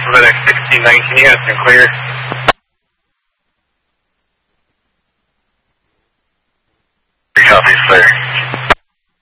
FedEx 1619, you have been cleared. Copy, clear.